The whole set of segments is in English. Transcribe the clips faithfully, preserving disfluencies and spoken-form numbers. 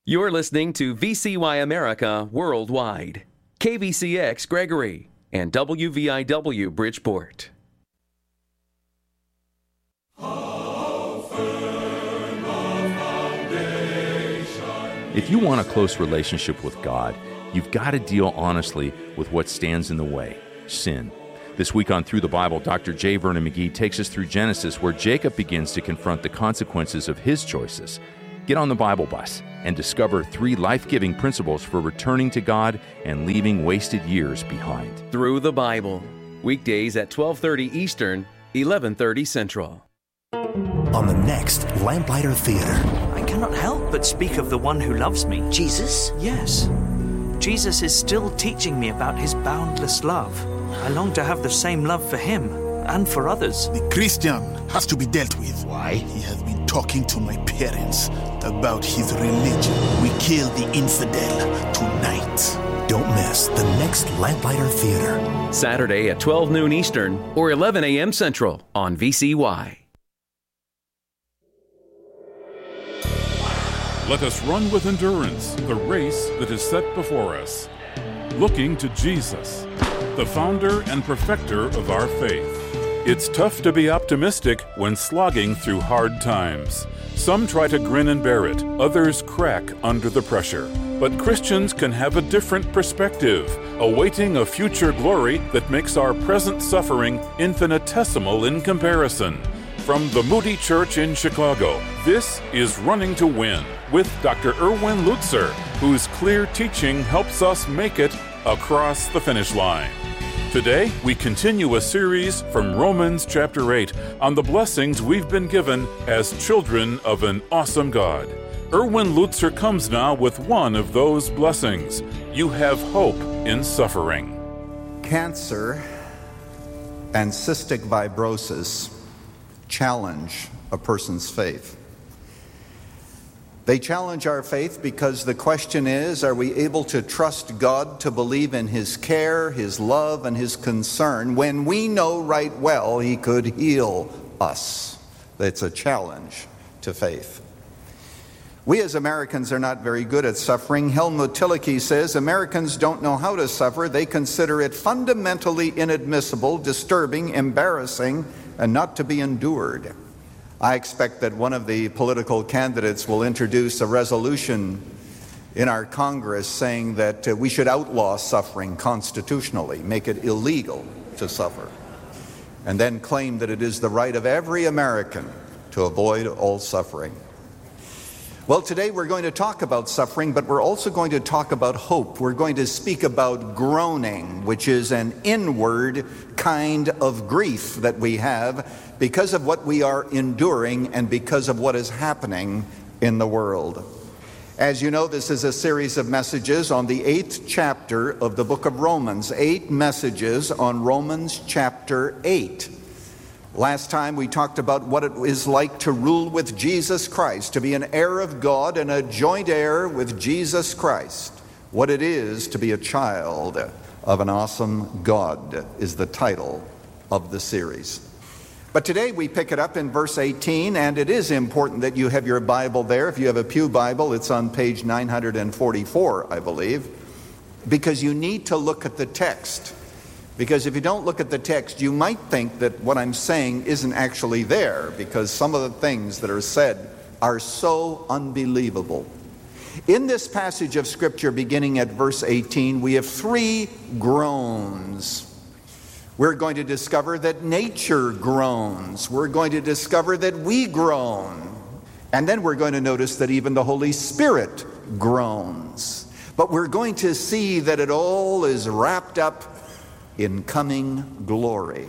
You're listening to V C Y America Worldwide, K V C X Gregory, and W V I W Bridgeport. If you want a close relationship with God, you've got to deal honestly with what stands in the way, sin. This week on Through the Bible, Doctor J. Vernon McGee takes us through Genesis, where Jacob begins to confront the consequences of his choices. Get on the Bible bus and discover three life-giving principles for returning to God and leaving wasted years behind. Through the Bible, weekdays at twelve thirty Eastern, eleven thirty Central. On the next Lamplighter Theater. I cannot help but speak of the one who loves me. Jesus? Yes. Jesus is still teaching me about his boundless love. I long to have the same love for him and for others. The Christian has to be dealt with. Why? He has been talking to my parents about his religion. We kill the infidel tonight. Don't miss the next Lamplighter Theater. Saturday at twelve noon Eastern or eleven a.m. Central on V C Y. Let us run with endurance the race that is set before us, looking to Jesus, the founder and perfecter of our faith. It's tough to be optimistic when slogging through hard times. Some try to grin and bear it, others crack under the pressure. But Christians can have a different perspective, awaiting a future glory that makes our present suffering infinitesimal in comparison. From the Moody Church in Chicago, this is Running to Win with Doctor Erwin Lutzer, whose clear teaching helps us make it across the finish line. Today, we continue a series from Romans chapter eight on the blessings we've been given as children of an awesome God. Erwin Lutzer comes now with one of those blessings. You have hope in suffering. Cancer and cystic fibrosis challenge a person's faith. They challenge our faith because the question is, are we able to trust God to believe in His care, His love, and His concern when we know right well He could heal us? It's a challenge to faith. We as Americans are not very good at suffering. Helmut Tillich says Americans don't know how to suffer. They consider it fundamentally inadmissible, disturbing, embarrassing, and not to be endured. I expect that one of the political candidates will introduce a resolution in our Congress saying that uh, we should outlaw suffering constitutionally, make it illegal to suffer, and then claim that it is the right of every American to avoid all suffering. Well, today we're going to talk about suffering, but we're also going to talk about hope. We're going to speak about groaning, which is an inward kind of grief that we have because of what we are enduring and because of what is happening in the world. As you know, this is a series of messages on the eighth chapter of the book of Romans, eight messages on Romans chapter eight. Last time we talked about what it is like to rule with Jesus Christ, to be an heir of God and a joint heir with Jesus Christ. What it is to be a child of an awesome God is the title of the series. But today we pick it up in verse eighteen, and it is important that you have your Bible there. If you have a Pew Bible, it's on page nine forty-four, I believe, because you need to look at the text. Because if you don't look at the text, you might think that what I'm saying isn't actually there, because some of the things that are said are so unbelievable. In this passage of Scripture, beginning at verse eighteen, we have three groans. We're going to discover that nature groans. We're going to discover that we groan. And then we're going to notice that even the Holy Spirit groans. But we're going to see that it all is wrapped up in coming glory.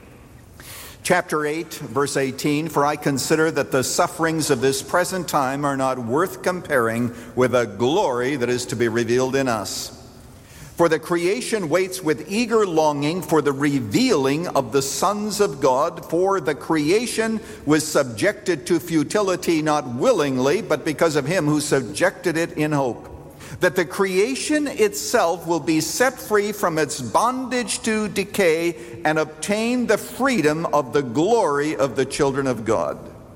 Chapter eight, verse eighteen, for I consider that the sufferings of this present time are not worth comparing with the glory that is to be revealed in us. For the creation waits with eager longing for the revealing of the sons of God. For the creation was subjected to futility not willingly, but because of him who subjected it in hope, that the creation itself will be set free from its bondage to decay and obtain the freedom of the glory of the children of God.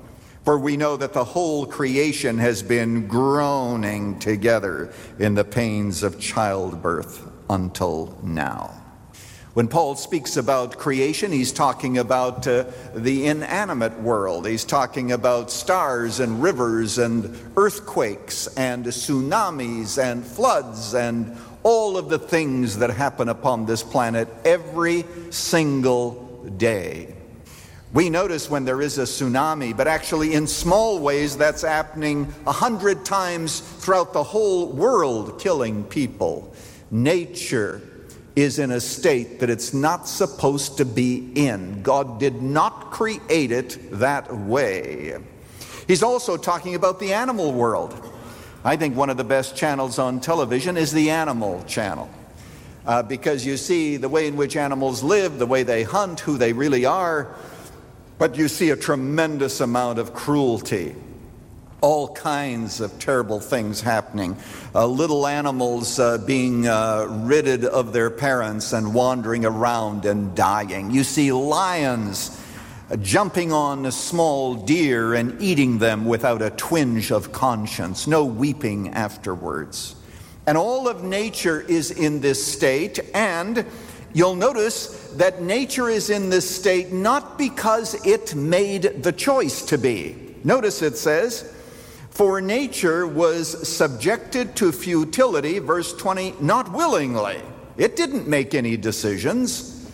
For we know that the whole creation has been groaning together in the pains of childbirth until now. When Paul speaks about creation, he's talking about uh, the inanimate world. He's talking about stars and rivers and earthquakes and tsunamis and floods and all of the things that happen upon this planet every single day. We notice when there is a tsunami, but actually in small ways that's happening a hundred times throughout the whole world, killing people. Nature is in a state that it's not supposed to be in. God did not create it that way. He's also talking about the animal world. I think one of the best channels on television is the Animal Channel. Uh, because you see the way in which animals live, the way they hunt, who they really are, but you see a tremendous amount of cruelty. All kinds of terrible things happening. Uh, little animals uh, being uh, ridded of their parents and wandering around and dying. You see lions uh, jumping on small deer and eating them without a twinge of conscience. No weeping afterwards. And all of nature is in this state, and you'll notice that nature is in this state not because it made the choice to be. Notice it says, for nature was subjected to futility, verse twenty, not willingly. It didn't make any decisions.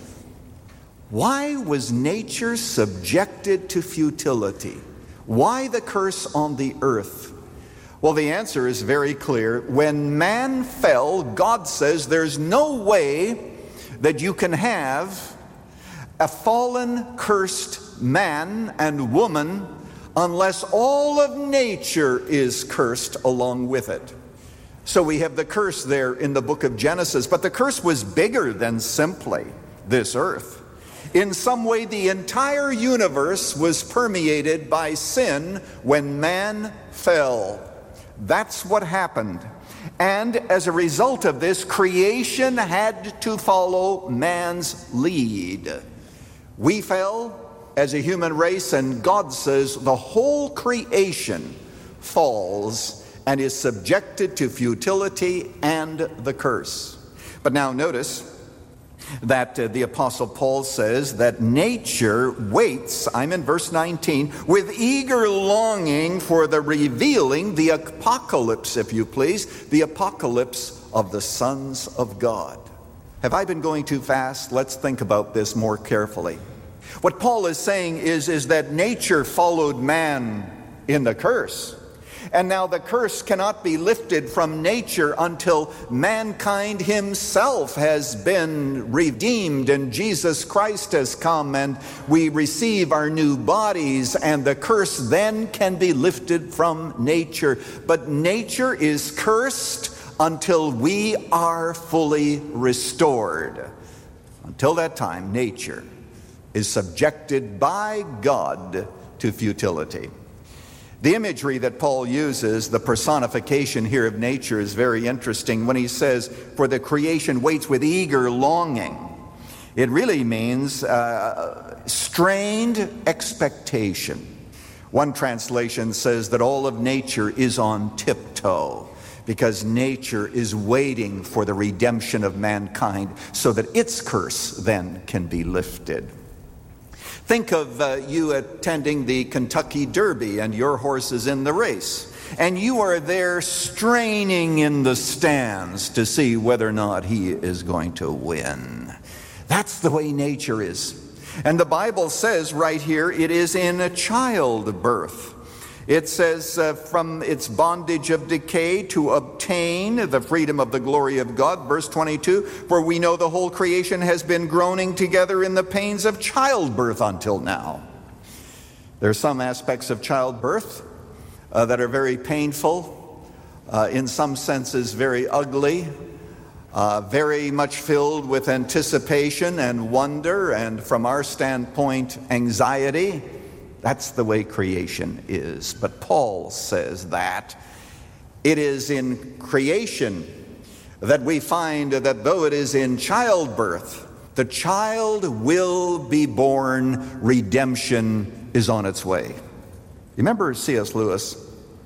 Why was nature subjected to futility? Why the curse on the earth? Well, the answer is very clear. When man fell, God says there's no way that you can have a fallen, cursed man and woman unless all of nature is cursed along with it. So we have the curse there in the book of Genesis, but the curse was bigger than simply this earth. In some way, the entire universe was permeated by sin when man fell. That's what happened. And as a result of this, creation had to follow man's lead. We fell as a human race, and God says the whole creation falls and is subjected to futility and the curse. But now notice that uh, the Apostle Paul says that nature waits, I'm in verse nineteen, with eager longing for the revealing, the apocalypse, if you please, the apocalypse of the sons of God. Have I been going too fast? Let's think about this more carefully. What Paul is saying is, is that nature followed man in the curse. And now the curse cannot be lifted from nature until mankind himself has been redeemed and Jesus Christ has come and we receive our new bodies, and the curse then can be lifted from nature. But nature is cursed until we are fully restored. Until that time, nature is subjected by God to futility. The imagery that Paul uses, the personification here of nature, is very interesting when he says, for the creation waits with eager longing. It really means uh, strained expectation. One translation says that all of nature is on tiptoe because nature is waiting for the redemption of mankind so that its curse then can be lifted. Think of uh, you attending the Kentucky Derby and your horse is in the race. And you are there straining in the stands to see whether or not he is going to win. That's the way nature is. And the Bible says right here it is in a childbirth. It says uh, from its bondage of decay to obtain the freedom of the glory of God. Verse twenty-two, for we know the whole creation has been groaning together in the pains of childbirth until now. There are some aspects of childbirth uh, that are very painful, uh, in some senses very ugly, uh, very much filled with anticipation and wonder, and from our standpoint, anxiety. That's the way creation is. But Paul says that it is in creation that we find that though it is in childbirth, the child will be born, redemption is on its way. Remember C S Lewis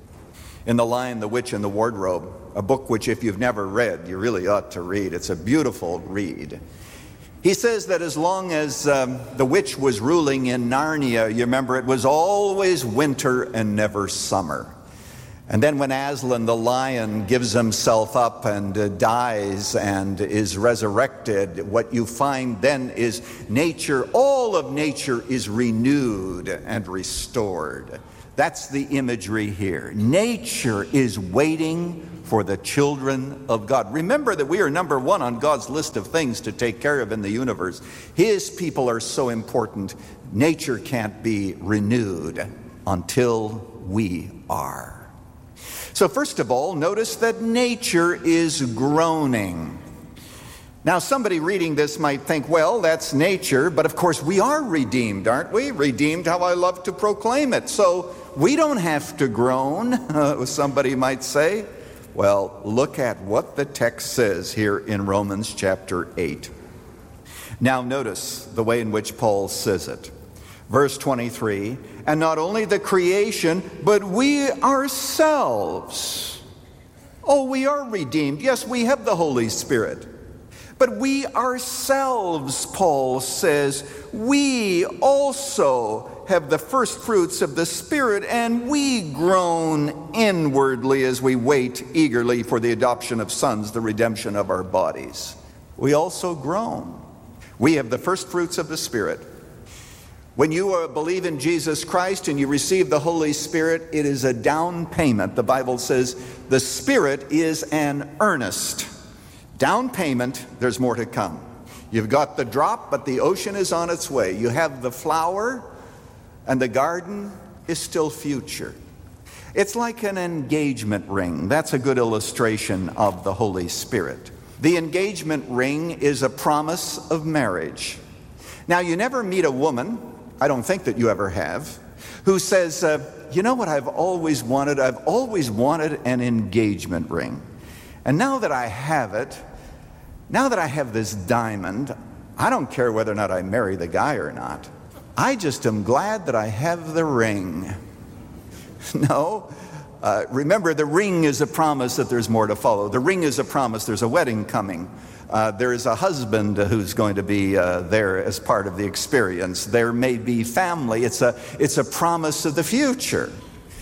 in The Lion, the Witch, and the Wardrobe, a book which if you've never read, you really ought to read. It's a beautiful read. He says that as long as um, the witch was ruling in Narnia, you remember it was always winter and never summer. And then when Aslan the lion gives himself up and uh, dies and is resurrected, what you find then is nature, all of nature is renewed and restored. That's the imagery here. Nature is waiting for the children of God. Remember that we are number one on God's list of things to take care of in the universe. His people are so important. Nature can't be renewed until we are. So first of all, notice that nature is groaning. Now, somebody reading this might think, well, that's nature, but of course we are redeemed, aren't we? Redeemed, how I love to proclaim it. So we don't have to groan, uh, somebody might say. Well, look at what the text says here in Romans chapter eight. Now notice the way in which Paul says it. Verse twenty-three, and not only the creation, but we ourselves. Oh, we are redeemed. Yes, we have the Holy Spirit. But we ourselves, Paul says, we also have the first fruits of the Spirit, and we groan inwardly as we wait eagerly for the adoption of sons, the redemption of our bodies. We also groan. We have the first fruits of the Spirit. When you uh, believe in Jesus Christ and you receive the Holy Spirit, it is a down payment. The Bible says the Spirit is an earnest down payment. There's more to come. You've got the drop, but the ocean is on its way. You have the flower, and the garden is still future. It's like an engagement ring. That's a good illustration of the Holy Spirit. The engagement ring is a promise of marriage. Now, you never meet a woman, I don't think that you ever have, who says, uh, you know what I've always wanted? I've always wanted an engagement ring. And now that I have it, now that I have this diamond, I don't care whether or not I marry the guy or not. I just am glad that I have the ring. No. Uh, remember, the ring is a promise that there's more to follow. The ring is a promise there's a wedding coming. Uh, there is a husband who's going to be uh, there as part of the experience. There may be family. It's a, it's a promise of the future.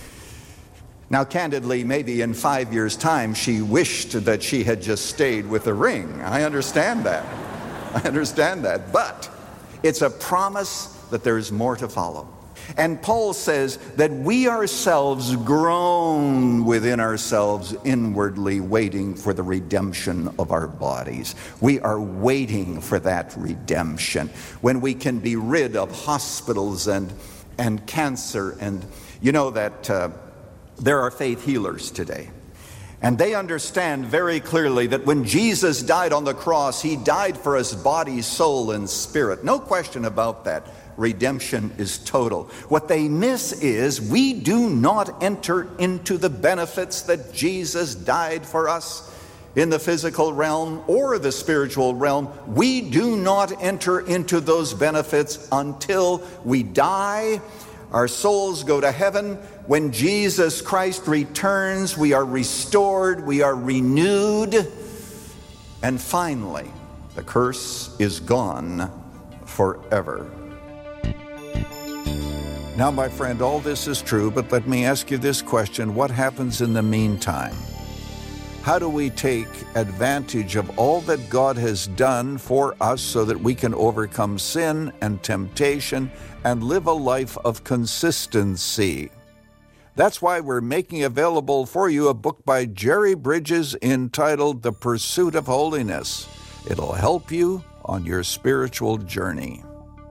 Now, candidly, maybe in five years' time, she wished that she had just stayed with the ring. I understand that. I understand that. But it's a promise that there is more to follow. And Paul says that we ourselves groan within ourselves inwardly, waiting for the redemption of our bodies. We are waiting for that redemption, when we can be rid of hospitals and, and cancer. And you know that uh, there are faith healers today. And they understand very clearly that when Jesus died on the cross, he died for us body, soul, and spirit. No question about that. Redemption is total. What they miss is we do not enter into the benefits that Jesus died for us in the physical realm or the spiritual realm. We do not enter into those benefits until we die. Our souls go to heaven. When Jesus Christ returns, we are restored, we are renewed, and finally, the curse is gone forever. Now, my friend, all this is true, but let me ask you this question. What happens in the meantime? How do we take advantage of all that God has done for us so that we can overcome sin and temptation and live a life of consistency? That's why we're making available for you a book by Jerry Bridges entitled The Pursuit of Holiness. It'll help you on your spiritual journey.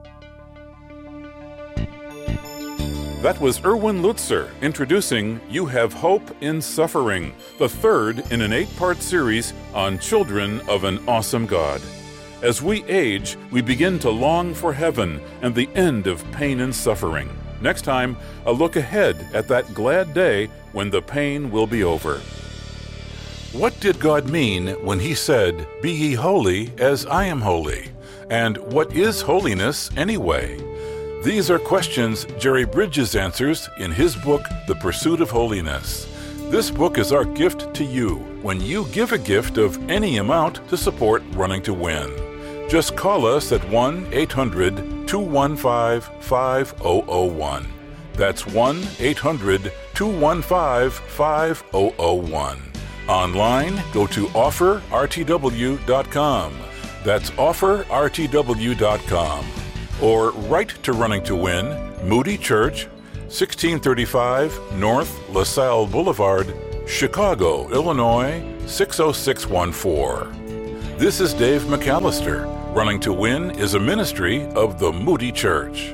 That was Erwin Lutzer introducing You Have Hope in Suffering, the third in an eight-part series on children of an awesome God. As we age, we begin to long for heaven and the end of pain and suffering. Next time, a look ahead at that glad day when the pain will be over. What did God mean when he said, "Be ye holy as I am holy"? And what is holiness anyway? These are questions Jerry Bridges answers in his book, The Pursuit of Holiness. This book is our gift to you when you give a gift of any amount to support Running to Win. Just call us at one eight hundred two one five five zero zero one. That's one eight hundred two one five five zero zero one. Online, go to offer r t w dot com. That's offer r t w dot com. Or write to Running to Win, Moody Church, sixteen thirty-five North LaSalle Boulevard, Chicago, Illinois, six oh six one four. This is Dave McAllister. Running to Win is a ministry of the Moody Church.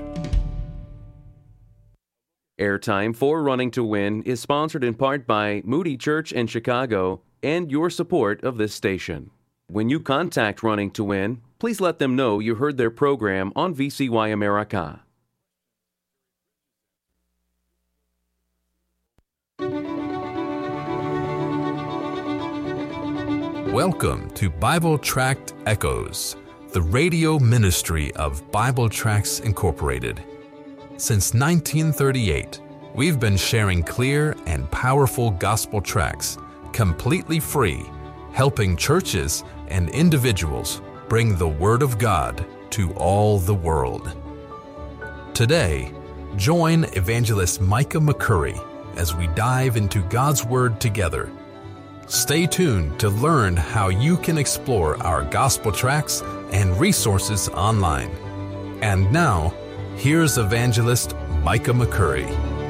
Airtime for Running to Win is sponsored in part by Moody Church in Chicago and your support of this station. When you contact Running to Win, please let them know you heard their program on V C Y America. Welcome to Bible Tract Echoes, the radio ministry of Bible Tracts Incorporated. Since nineteen thirty-eight, we've been sharing clear and powerful gospel tracts, completely free, helping churches and individuals bring the Word of God to all the world. Today, join Evangelist Micah McCurry as we dive into God's Word together. Stay tuned to learn how you can explore our gospel tracts and resources online. And now, here's Evangelist Micah McCurry.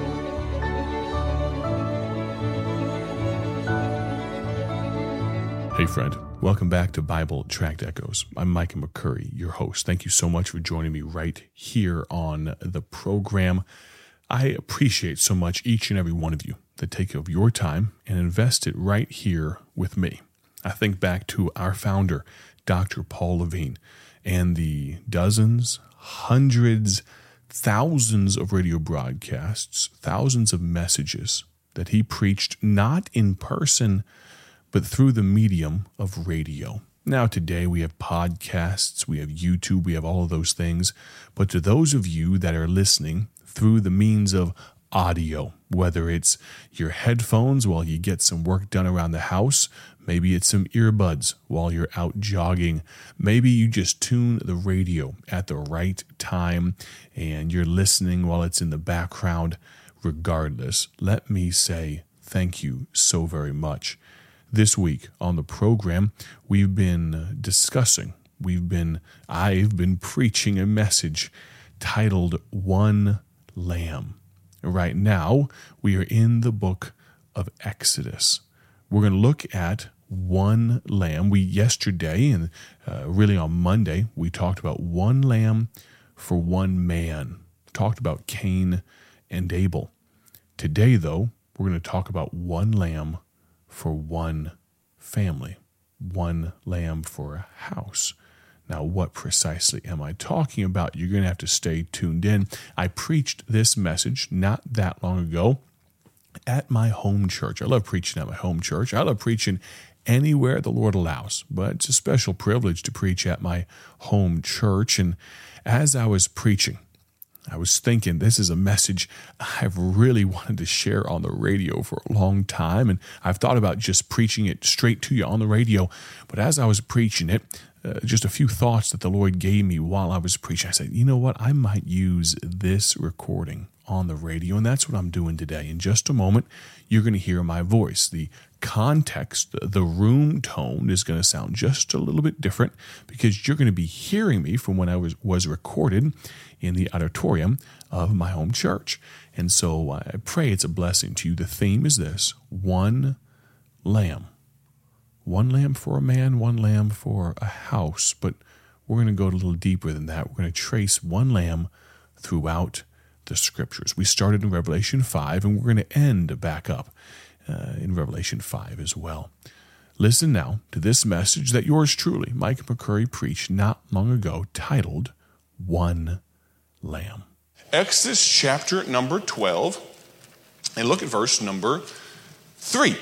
Hey friend, welcome back to Bible Tract Echoes. I'm Micah McCurry, your host. Thank you so much for joining me right here on the program. I appreciate so much each and every one of you that take of your time and invest it right here with me. I think back to our founder, Doctor Paul Levine, and the dozens, hundreds, thousands of radio broadcasts, thousands of messages that he preached not in person, but through the medium of radio. Now today we have podcasts, we have YouTube, we have all of those things. But to those of you that are listening through the means of audio, whether it's your headphones while you get some work done around the house, maybe it's some earbuds while you're out jogging, maybe you just tune the radio at the right time and you're listening while it's in the background. Regardless, let me say thank you so very much. This week on the program, we've been discussing, we've been, I've been preaching a message titled One Lamb. Right now, we are in the book of Exodus. We're going to look at one lamb. We yesterday and uh, really on Monday, we talked about one lamb for one man. Talked about Cain and Abel. Today, though, we're going to talk about one lamb for one family, one lamb for a house. Now, what precisely am I talking about? You're going to have to stay tuned in. I preached this message not that long ago at my home church. I love preaching at my home church. I love preaching anywhere the Lord allows, but it's a special privilege to preach at my home church. And as I was preaching, I was thinking this is a message I've really wanted to share on the radio for a long time, and I've thought about just preaching it straight to you on the radio. But as I was preaching it, uh, just a few thoughts that the Lord gave me while I was preaching, I said, you know what, I might use this recording on the radio, and that's what I'm doing today. In just a moment, you're going to hear my voice. The context, the room tone is going to sound just a little bit different because you're going to be hearing me from when I was, was recorded in the auditorium of my home church. And so I pray it's a blessing to you. The theme is this: one lamb. One lamb for a man, one lamb for a house. But we're going to go a little deeper than that. We're going to trace one lamb throughout the Scriptures. We started in Revelation five, and we're going to end back up uh, in Revelation five as well. Listen now to this message that yours truly, Mike McCurry, preached not long ago, titled One Lamb. Exodus chapter number twelve, and look at verse number three.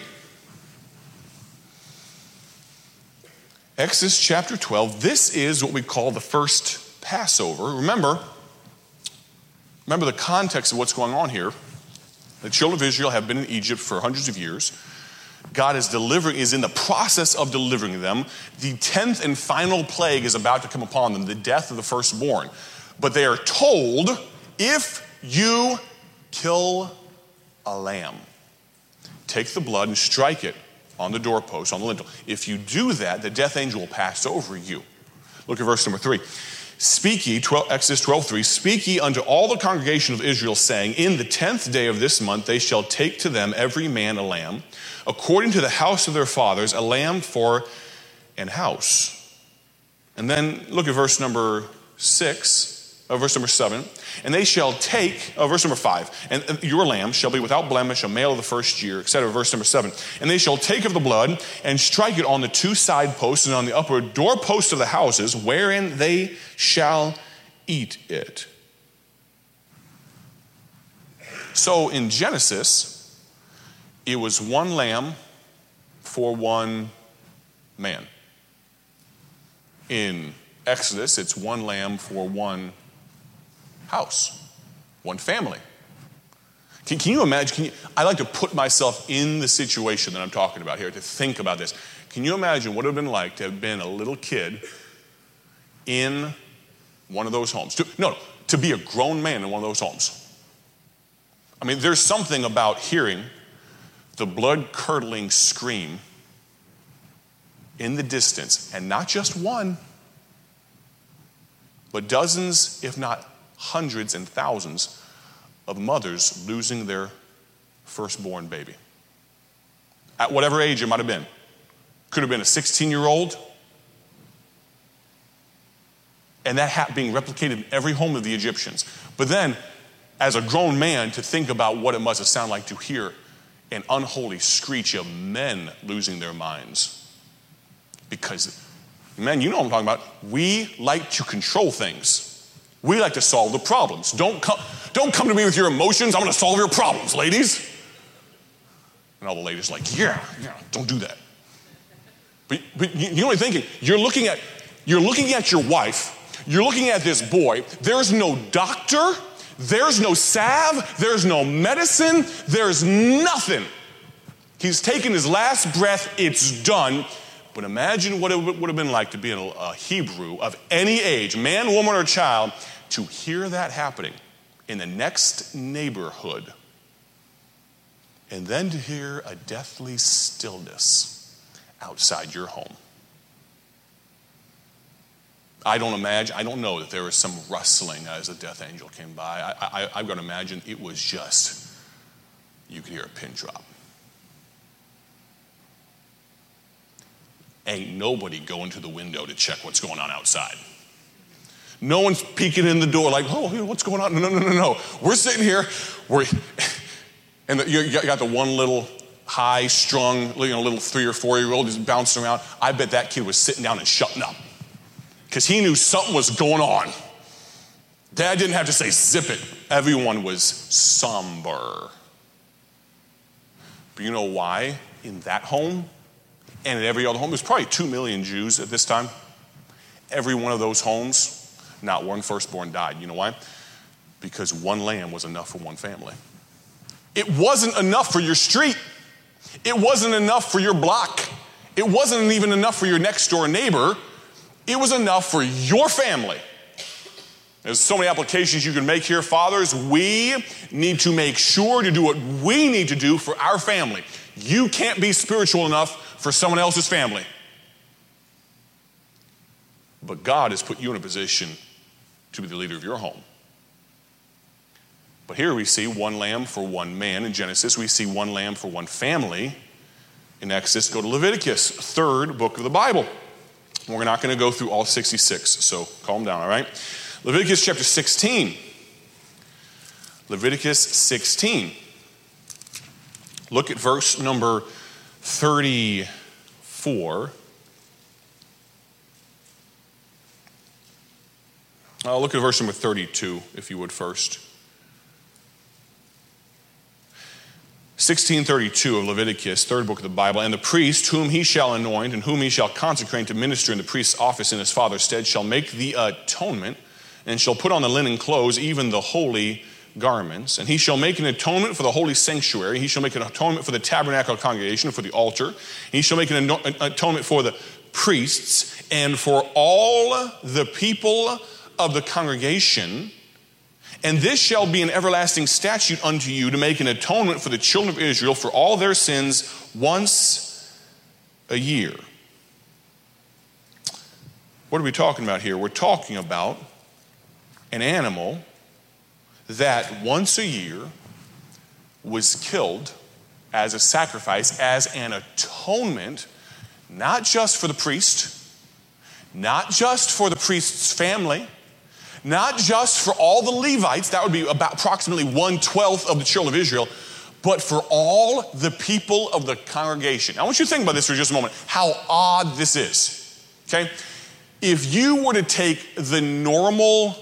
Exodus chapter twelve, this is what we call the first Passover. Remember, remember the context of what's going on here. The children of Israel have been in Egypt for hundreds of years. God is delivering, is in the process of delivering them. The tenth and final plague is about to come upon them, the death of the firstborn. But they are told, if you kill a lamb, take the blood and strike it on the doorpost, on the lintel. If you do that, the death angel will pass over you. Look at verse number three. Speak ye, Exodus twelve three, speak ye unto all the congregation of Israel, saying, in the tenth day of this month they shall take to them every man a lamb, according to the house of their fathers, a lamb for an house. And then look at verse number six. Uh, verse number seven, and they shall take, uh, verse number five, and uh, your lamb shall be without blemish, a male of the first year, et cetera. Verse number seven, and they shall take of the blood and strike it on the two side posts and on the upper doorposts of the houses, wherein they shall eat it. So in Genesis, it was one lamb for one man. In Exodus, it's one lamb for one house, one family. Can, can you imagine? Can you, I like to put myself in the situation that I'm talking about here, to think about this. Can you imagine what it would have been like to have been a little kid in one of those homes? To, no, to be a grown man in one of those homes. I mean, there's something about hearing the blood-curdling scream in the distance, and not just one, but dozens, if not hundreds and thousands of mothers losing their firstborn baby. At whatever age it might have been. Could have been a sixteen-year-old. And that ha- being replicated in every home of the Egyptians. But then, as a grown man, to think about what it must have sounded like to hear an unholy screech of men losing their minds. Because, men, you know what I'm talking about. We like to control things. We like to solve the problems. Don't come, don't come to me with your emotions. I'm going to solve your problems, ladies. And all the ladies are like, yeah, yeah, don't do that. But, but you know what I'm thinking? You're looking at, you're looking at your wife. You're looking at this boy. There's no doctor. There's no salve. There's no medicine. There's nothing. He's taken his last breath. It's done. But imagine what it would have been like to be a Hebrew of any age, man, woman, or child, to hear that happening in the next neighborhood. And then to hear a deathly stillness outside your home. I don't imagine, I don't know that there was some rustling as a death angel came by. I, I, I've got to imagine it was just, you could hear a pin drop. Ain't nobody going to the window to check what's going on outside. No one's peeking in the door like, oh, what's going on? No, no, no, no, no. We're sitting here, we're, and the, you got the one little high-strung, you know, little three or four-year-old just bouncing around. I bet that kid was sitting down and shutting up because he knew something was going on. Dad didn't have to say zip it. Everyone was somber. But you know why in that home? And in every other home, there's probably two million Jews at this time. Every one of those homes, not one firstborn died. You know why? Because one lamb was enough for one family. It wasn't enough for your street. It wasn't enough for your block. It wasn't even enough for your next door neighbor. It was enough for your family. There's so many applications you can make here. Fathers, we need to make sure to do what we need to do for our family. You can't be spiritual enough for someone else's family. But God has put you in a position to be the leader of your home. But here we see one lamb for one man. In Genesis, we see one lamb for one family. In Exodus, go to Leviticus, third book of the Bible. We're not going to go through all sixty-six, so calm down, all right? Leviticus chapter sixteen. Leviticus sixteen. Look at verse number thirty-four. Uh, look at verse number thirty-two, if you would first. sixteen thirty-two of Leviticus, third book of the Bible. And the priest, whom he shall anoint, and whom he shall consecrate to minister in the priest's office in his father's stead, shall make the atonement, and shall put on the linen clothes, even the holy garments, and he shall make an atonement for the holy sanctuary. He shall make an atonement for the tabernacle congregation, for the altar. He shall make an atonement for the priests and for all the people of the congregation. And this shall be an everlasting statute unto you, to make an atonement for the children of Israel for all their sins once a year. What are we talking about here? We're talking about an animal that once a year was killed as a sacrifice, as an atonement, not just for the priest, not just for the priest's family, not just for all the Levites, that would be about approximately one-twelfth of the children of Israel, but for all the people of the congregation. Now, I want you to think about this for just a moment, how odd this is, okay? If you were to take the normal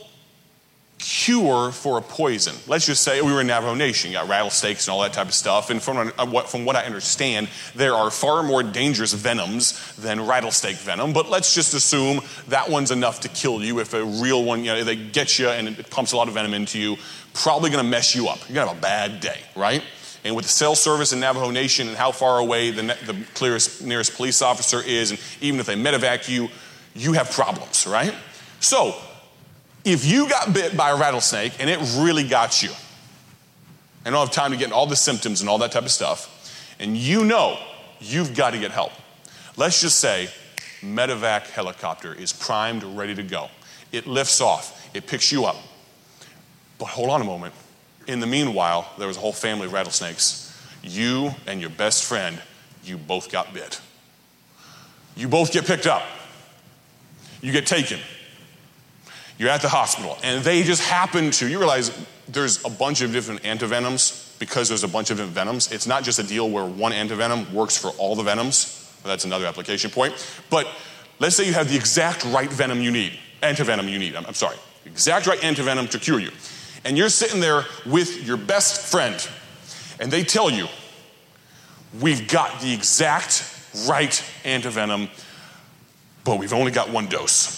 cure for a poison, let's just say we were in Navajo Nation, you got rattlesnakes and all that type of stuff, and from what, from what I understand, there are far more dangerous venoms than rattlesnake venom, but let's just assume that one's enough to kill you. If a real one, you know, they get you and it pumps a lot of venom into you, probably going to mess you up. You're going to have a bad day, right? And with the cell service in Navajo Nation and how far away the, the clearest, nearest police officer is, and even if they medevac you, you have problems, right? So, if you got bit by a rattlesnake and it really got you, I don't have time to get into all the symptoms and all that type of stuff, and you know you've got to get help. Let's just say medevac helicopter is primed, ready to go. It lifts off. It picks you up. But hold on a moment. In the meanwhile, there was a whole family of rattlesnakes. You and your best friend, you both got bit. You both get picked up. You get taken. You're at the hospital, and they just happen to, you realize there's a bunch of different antivenoms because there's a bunch of different venoms. It's not just a deal where one antivenom works for all the venoms. That's another application point. But let's say you have the exact right venom you need, antivenom you need, I'm, I'm sorry, exact right antivenom to cure you. And you're sitting there with your best friend, and they tell you, we've got the exact right antivenom, but we've only got one dose.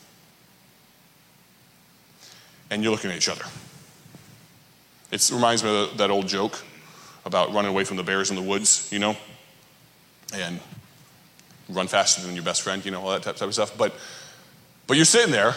And you're looking at each other. It reminds me of that old joke about running away from the bears in the woods, you know, and run faster than your best friend, you know, all that type of stuff. But, but you're sitting there,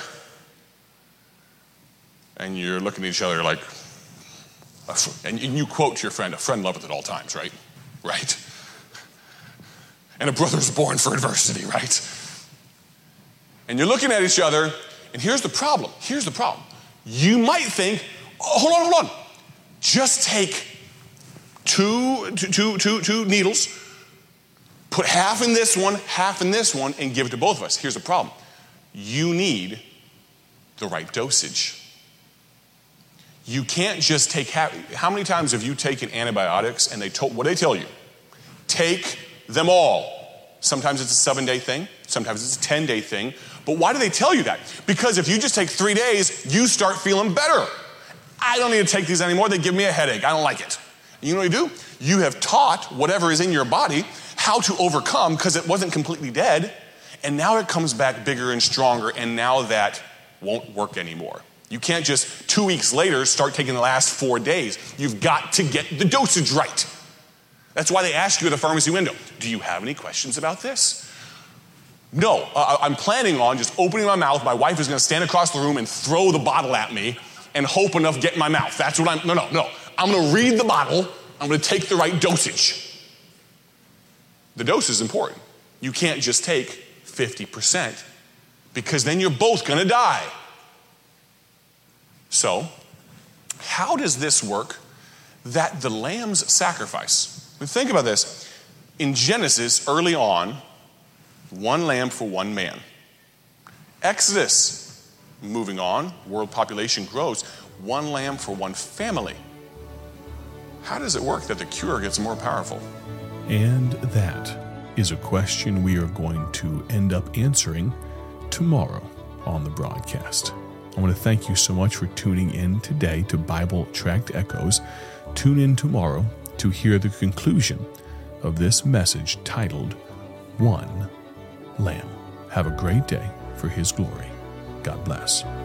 and you're looking at each other like, and you quote to your friend, a friend loveth at all times, right? Right. And a brother's born for adversity, right? And you're looking at each other, and here's the problem. Here's the problem. You might think, oh, hold on, hold on. Just take two, two, two, two, two needles, put half in this one, half in this one, and give it to both of us. Here's the problem. You need the right dosage. You can't just take half. How many times have you taken antibiotics and they told, what do they tell you? Take them all. Sometimes it's a seven-day thing. Sometimes it's a ten-day thing. But why do they tell you that? Because if you just take three days, you start feeling better. I don't need to take these anymore. They give me a headache. I don't like it. And you know what you do? You have taught whatever is in your body how to overcome because it wasn't completely dead. And now it comes back bigger and stronger. And now that won't work anymore. You can't just two weeks later start taking the last four days. You've got to get the dosage right. That's why they ask you at the pharmacy window, do you have any questions about this? No, uh, I'm planning on just opening my mouth. My wife is going to stand across the room and throw the bottle at me and hope enough get in my mouth. That's what I'm, no, no, no. I'm going to read the bottle. I'm going to take the right dosage. The dose is important. You can't just take fifty percent because then you're both going to die. So, how does this work that the lamb's sacrifice? I mean, think about this. In Genesis, early on, one lamb for one man. Exodus, moving on, world population grows, one lamb for one family. How does it work that the cure gets more powerful? And that is a question we are going to end up answering tomorrow on the broadcast. I want to thank you so much for tuning in today to Bible Tract Echoes. Tune in tomorrow to hear the conclusion of this message titled, One Lamb. Have a great day for His glory. God bless.